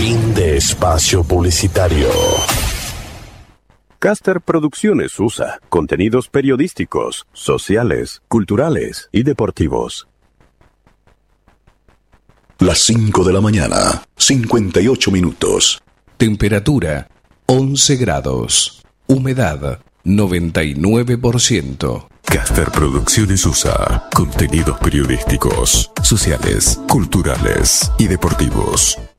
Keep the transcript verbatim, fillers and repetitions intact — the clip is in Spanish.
Fin de espacio publicitario. Caster Producciones U S A. Contenidos periodísticos, sociales, culturales y deportivos. Las cinco de la mañana, cincuenta y ocho minutos. Temperatura once grados. Humedad noventa y nueve por ciento. Caster Producciones U S A. Contenidos periodísticos, sociales, culturales y deportivos.